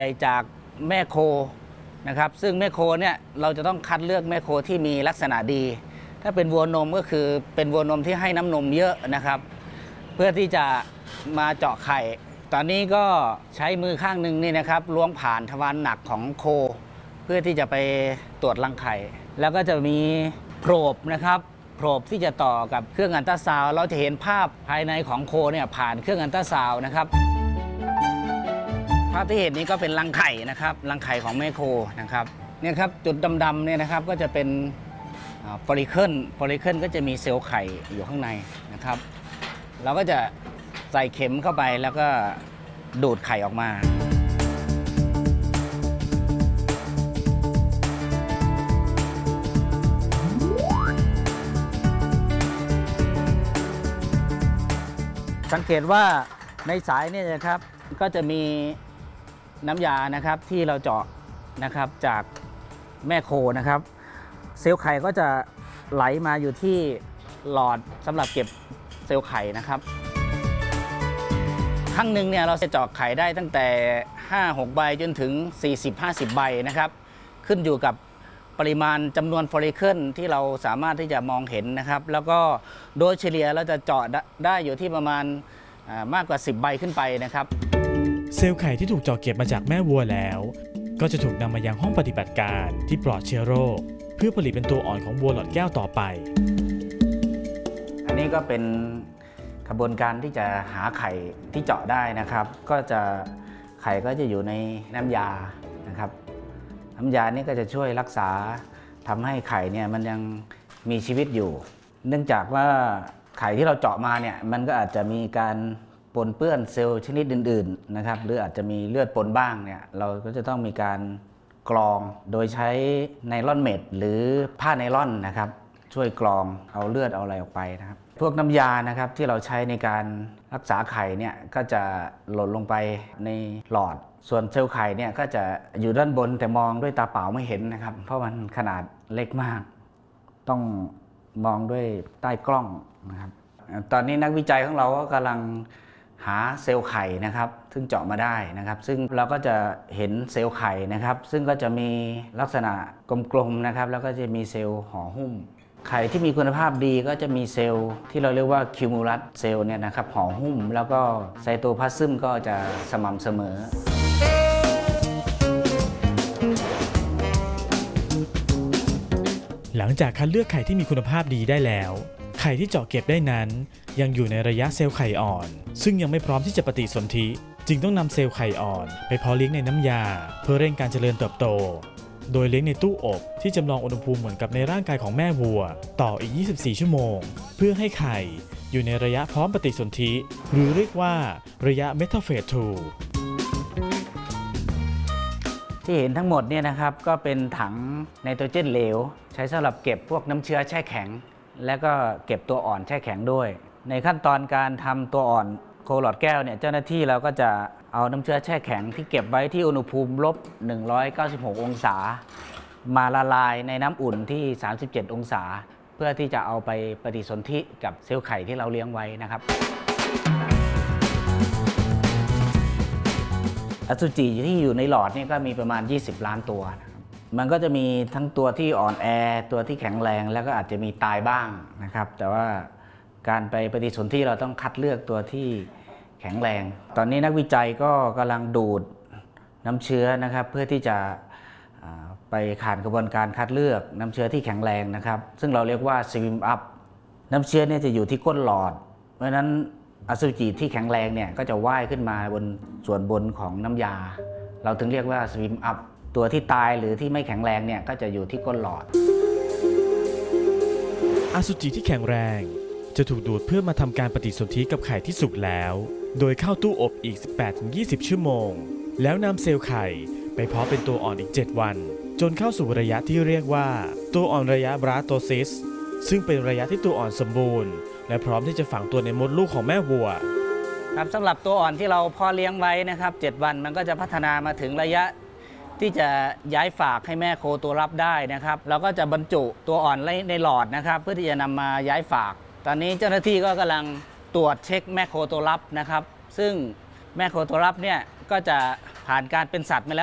จากแม่โคนะครับซึ่งแม่โคเนี่ยเราจะต้องคัดเลือกแม่โคที่มีลักษณะดีถ้าเป็นวัวนมก็คือเป็นวัวนมที่ให้น้ำนมเยอะนะครับเพื่อที่จะมาเจาะไข่ตอนนี้ก็ใช้มือข้างหนึ่งนี่นะครับล้วงผ่านทวารหนักของโคเพื่อที่จะไปตรวจรังไข่แล้วก็จะมีโพรบนะครับโพรบที่จะต่อกับเครื่องอัลตราซาวด์เราจะเห็นภาพภายในของโคเนี่ยผ่านเครื่องอัลตราซาวด์นะครับภาพที่เห็นนี้ก็เป็นรังไข่นะครับรังไข่ของแม่โคนะครับเนี่ยครับจุดดำๆเนี่ยนะครับก็จะเป็นฟอลิเคิลก็จะมีเซลล์ไข่อยู่ข้างในนะครับเราก็จะใส่เข็มเข้าไปแล้วก็ดูดไข่ออกมาสังเกตว่าในสายเนี่ยนะครับก็จะมีน้ำยานะครับที่เราเจาะนะครับจากแม่โคนะครับเซลล์ไข่ก็จะไหลมาอยู่ที่หลอดสำหรับเก็บเซลล์ไข่นะครับครั้งหนึ่งเนี่ยเราจะเจาะไข่ได้ตั้งแต่ 5-6 ใบจนถึง 40-50 ใบนะครับขึ้นอยู่กับปริมาณจำนวนฟอลิเคิลที่เราสามารถที่จะมองเห็นนะครับแล้วก็โดยเฉลี่ยเราจะเจาะได้อยู่ที่ประมาณมากกว่า10 ใบขึ้นไปนะครับเซลล์ไข่ที่ถูกเจาะเก็บมาจากแม่วัวแล้วก็จะถูกนำมายังห้องปฏิบัติการที่ปลอดเชื้อโรคเพื่อผลิตเป็นตัวอ่อนของวัวหลอดแก้วต่อไปอันนี้ก็เป็นกระบวนการที่จะหาไข่ที่เจาะได้นะครับก็จะไข่ก็จะอยู่ในน้ำยานะครับน้ำยานี้ก็จะช่วยรักษาทำให้ไข่เนี่ยมันยังมีชีวิตอยู่เนื่องจากว่าไข่ที่เราเจาะมาเนี่ยมันก็อาจจะมีการปนเปื้อนเซลล์ชนิดอื่นๆนะครับหรืออาจจะมีเลือดปนบ้างเนี่ยเราก็จะต้องมีการกรองโดยใช้ไนลอนเม็ดหรือผ้าไนลอนนะครับช่วยกรองเอาเลือดเอาอะไรออกไปนะครับพวกน้ำยานะครับที่เราใช้ในการรักษาไข่เนี่ยก็จะหล่นลงไปในหลอดส่วนเซลล์ไข่เนี่ยก็จะอยู่ด้านบนแต่มองด้วยตาเปล่าไม่เห็นนะครับเพราะมันขนาดเล็กมากต้องมองด้วยใต้กล้องนะครับตอนนี้นักวิจัยของเราก็กำลังหาเซลล์ไข่นะครับซึ่งเจาะมาได้นะครับซึ่งเราก็จะเห็นเซลล์ไข่นะครับซึ่งก็จะมีลักษณะกลมๆนะครับแล้วก็จะมีเซลล์ห่อหุ้มไข่ที่มีคุณภาพดีก็จะมีเซลล์ที่เราเรียกว่าคิวมูลัสเซลล์เนี่ยนะครับห่อหุ้มแล้วก็ไซโตพลาซึมก็จะสม่ำเสมอหลังจากคัดเลือกไข่ที่มีคุณภาพดีได้แล้วไข่ที่เจาะเก็บได้นั้นยังอยู่ในระยะเซลล์ไข่อ่อนซึ่งยังไม่พร้อมที่จะปฏิสนธิจึงต้องนำเซลล์ไข่อ่อนไปเพาะเลี้ยงในน้ำยาเพื่อเร่งการเจริญเติบโตโดยเลี้ยงในตู้อบที่จำลองอุณหภูมิเหมือนกับในร่างกายของแม่วัวต่ออีก24ชั่วโมงเพื่อให้ไข่อยู่ในระยะพร้อมปฏิสนธิหรือเรียกว่าระยะเมตาเฟส 2 ที่เห็นทั้งหมดเนี่ยนะครับก็เป็นถังไนโตรเจนเหลวใช้สำหรับเก็บพวกน้ำเชื้อแช่แข็งและก็เก็บตัวอ่อนแช่แข็งด้วยในขั้นตอนการทำตัวอ่อนโคหลอดแก้วเนี่ยเจ้าหน้าที่เราก็จะเอาน้ำเชื้อแช่แข็งที่เก็บไว้ที่อุณหภูมิ-196 องศามาละลายในน้ำอุ่นที่37องศาเพื่อที่จะเอาไปปฏิสนธิกับเซลล์ไข่ที่เราเลี้ยงไว้นะครับอสุจิที่อยู่ในหลอดนี่ก็มีประมาณ20ล้านตัวนะครับมันก็จะมีทั้งตัวที่อ่อนแอตัวที่แข็งแรงแล้วก็อาจจะมีตายบ้างนะครับแต่ว่าการไปปฏิสนธิเราต้องคัดเลือกตัวที่แข็งแรงตอนนี้นักวิจัยก็กำลังดูดน้ำเชื้อนะครับเพื่อที่จะไปผ่านกระบวนการคัดเลือกน้ำเชื้อที่แข็งแรงนะครับซึ่งเราเรียกว่า swim up น้ำเชื้อเนี่ยจะอยู่ที่ก้นหลอดเพราะฉะนั้นอสุจิที่แข็งแรงเนี่ยก็จะว่ายขึ้นมาบนส่วนบนของน้ำยาเราถึงเรียกว่า swim up ตัวที่ตายหรือที่ไม่แข็งแรงเนี่ยก็จะอยู่ที่ก้นหลอดอสุจิที่แข็งแรงจะถูกดูดเพื่อมาทำการปฏิสนธิกับไข่ที่สุกแล้วโดยเข้าตู้อบอีก 18-20 ชั่วโมงแล้วนำเซลล์ไข่ไปเพาะเป็นตัวอ่อนอีก 7 วันจนเข้าสู่ระยะที่เรียกว่าตัวอ่อนระยะบราโตซิสซึ่งเป็นระยะที่ตัวอ่อนสมบูรณ์และพร้อมที่จะฝังตัวในมดลูกของแม่วัวครับสำหรับตัวอ่อนที่เราเพาะเลี้ยงไว้นะครับ7 วันมันก็จะพัฒนามาถึงระยะที่จะย้ายฝากให้แม่โคตัวรับได้นะครับเราก็จะบรรจุตัวอ่อนในหลอดนะครับเพื่อที่จะนำมาย้ายฝากตอนนี้เจ้าหน้าที่ก็กำลังตรวจเช็คแม่โคตัวรับนะครับซึ่งแม่โคตัวรับเนี่ยก็จะผ่านการเป็นสัตว์มาแล้ว